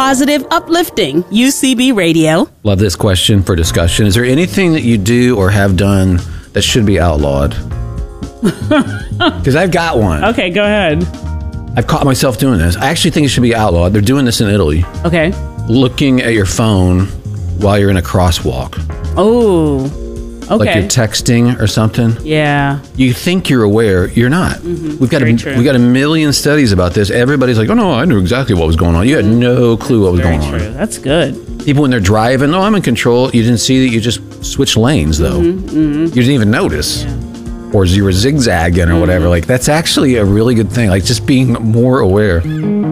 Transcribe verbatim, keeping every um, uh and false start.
positive, uplifting U C B Radio. Love this question for discussion. Is there anything that you do or have done that should be outlawed? Because I've got one. Okay, go ahead. I've caught myself doing this. I actually think it should be outlawed. They're doing this in Italy. Okay. Looking at your phone while you're in a crosswalk. Oh, okay. Like you're texting or something. Yeah. You think you're aware, you're not. Mm-hmm. We've got Very a, true. we got a million studies about this. Everybody's like, oh no, I knew exactly what was going on. You had no clue what was Very going true. on. That's good. People when they're driving, oh, I'm in control. You didn't see that you just switched lanes though. Mm-hmm. Mm-hmm. You didn't even notice. Yeah. Or you were zigzagging or Mm-hmm. whatever. Like that's actually a really good thing. Like just being more aware.